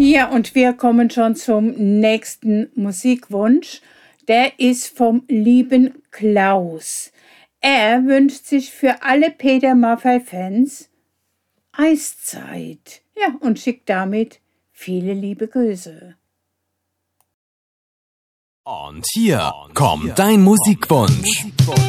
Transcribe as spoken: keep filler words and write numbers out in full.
Ja, und wir kommen schon zum nächsten Musikwunsch. Der ist vom lieben Klaus. Er wünscht sich für alle Peter Maffay-Fans Eiszeit. Ja, und schickt damit viele liebe Grüße. Und hier kommt dein Musikwunsch.